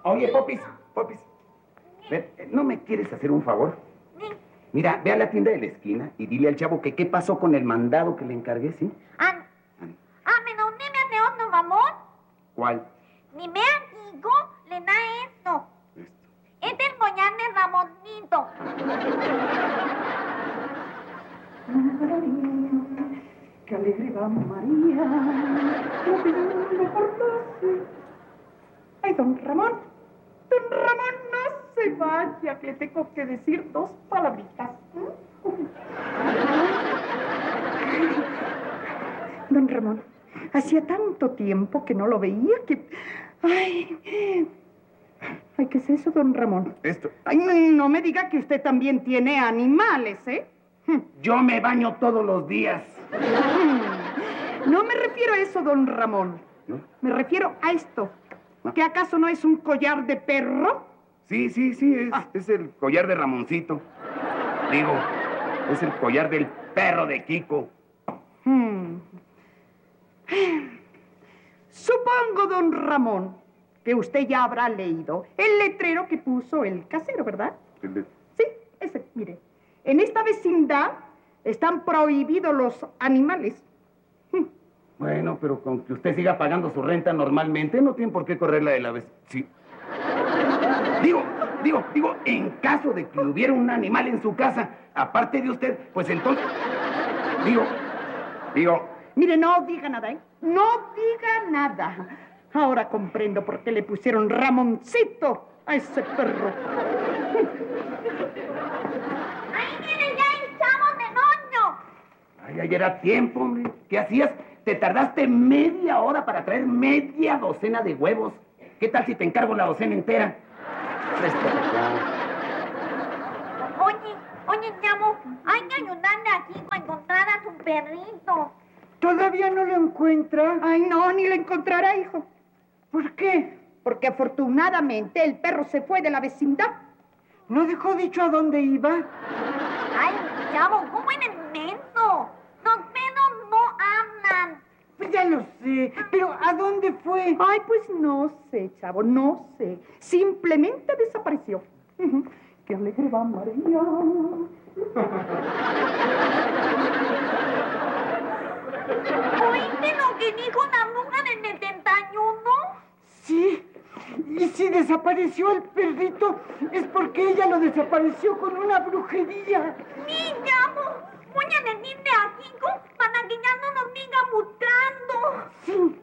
Oye, Popis, ven, ¿no me quieres hacer un favor? Mira, ve a la tienda de la esquina y dile al chavo que qué pasó con el mandado que le encargué, ¿sí? Men onime neon mamón. ¿Cuál? Ni me digo le na esto. Este es Goñane Ramonito. Qué alegre va María, caminando por la ciudad. Ay, don Ramón, no se vaya, que le tengo que decir 2 palabritas. Don Ramón, hacía tanto tiempo que no lo veía que... Ay, ¿qué es eso, don Ramón? Esto. Ay, no me diga que usted también tiene animales, ¿eh? Yo me baño todos los días. No me refiero a eso, don Ramón. ¿No? Me refiero a esto. ¿Que acaso no es un collar de perro? Sí, es el collar de Ramoncito. Digo, es el collar del perro de Kiko. Supongo, don Ramón, que usted ya habrá leído el letrero que puso el casero, ¿verdad? Sí, ese, mire. En esta vecindad están prohibidos los animales. Bueno, pero con que usted siga pagando su renta normalmente, no tiene por qué correrla de la vez. Sí. Digo, en caso de que hubiera un animal en su casa, aparte de usted, pues entonces... Digo... Mire, no diga nada, ¿eh? No diga nada. Ahora comprendo por qué le pusieron Ramoncito a ese perro. Ahí viene ya el chavo de noño. Ay, ya era tiempo, hombre. ¿Qué hacías? Te tardaste media hora para traer media docena de huevos. ¿Qué tal si te encargo la docena entera? Oye, chavo, hay que ayudarle a Kiko a encontrar a su perrito. ¿Todavía no lo encuentra? Ay, no, ni lo encontrará, hijo. ¿Por qué? Porque afortunadamente el perro se fue de la vecindad. ¿No dejó dicho a dónde iba? Ay, chavo, ¿cómo eres menso? Los perros no hablan. Pues ya lo sé, pero ¿a dónde fue? Ay, pues no sé, chavo, no sé. Simplemente desapareció. ¡Qué alegre va María! ¿Oíste lo que dijo la bruja del 71? Sí, y si desapareció el perrito es porque ella lo desapareció con una brujería. Sí, chavo, voy a decirle a Kiko para que ya no nos siga buscando. Sí.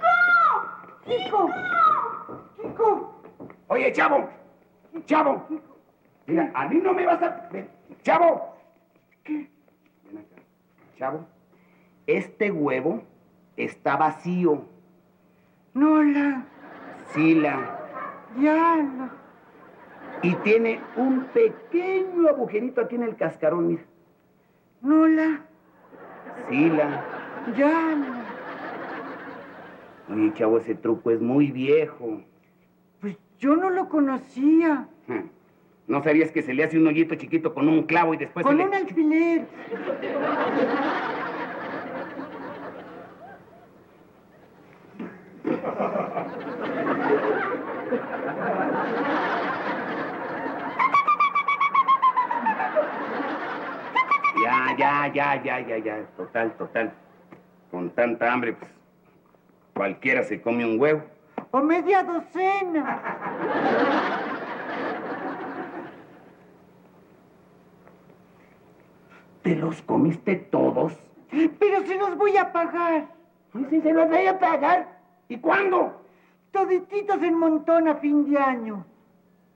¡Kiko! Oye, chavo. Mira, a mí no me vas a... Chavo. ¿Qué? Ven acá. Chavo, este huevo está vacío. Nola. Sila. Ya. Y tiene un pequeño agujerito aquí en el cascarón, mira. Nola. Sila. Ya. Oye, chavo, ese truco es muy viejo. Pues yo no lo conocía. ¿No sabías que se le hace un hoyito chiquito con un clavo y después Con se le... un alfiler. Ya. Total. Con tanta hambre, pues, cualquiera se come un huevo. O media docena. ¿Te los comiste todos? Pero se los voy a pagar. Ay, sí, se los voy a pagar. ¿Y cuándo? Todititos en montón a fin de año.